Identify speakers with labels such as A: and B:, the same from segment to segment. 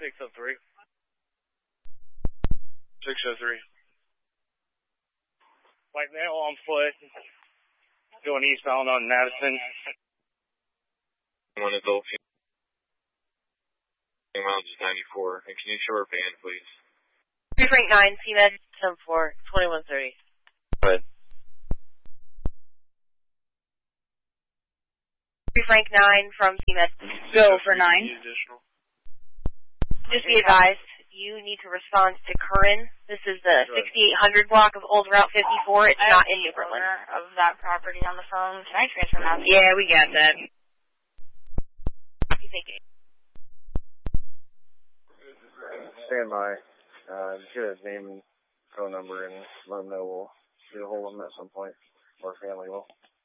A: 603.
B: 603.
A: White male on foot, going eastbound on Madison.
B: 1 adult female, just 94. And can you show her band, please?
C: 3 Frank 9, CMed 74, 2130.
B: Go ahead.
C: 3 Frank 9 from CMed.
D: Go for 9.
B: Additional.
C: Just be advised, you need to respond to Curran. This is the 6800 block of Old Route 54. It's not in New Berlin.
D: Of that property on the phone. Can I transfer now?
C: Yeah, we got that. Thank you.
A: Stand by. Get his name and phone number and let him know we'll get a hold of him at some point. Or family will.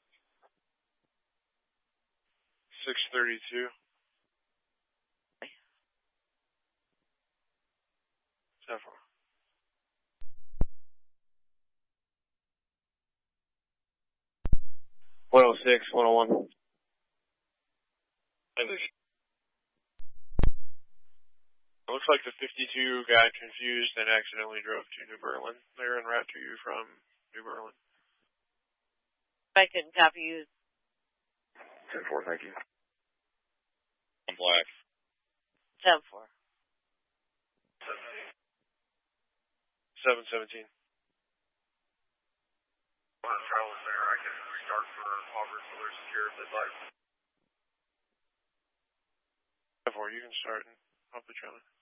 B: 632. 7-4.
A: 106, 101.
B: Looks like the 52 got confused and accidentally drove to New Berlin. They're en route to you from New Berlin.
C: I couldn't copy you.
A: 10-4, thank you.
B: I'm black.
C: 10-4.
B: 717.
A: Travel there. I can start for Auburn so they're secure if they'd like.
B: 4, you can start and off the trailer.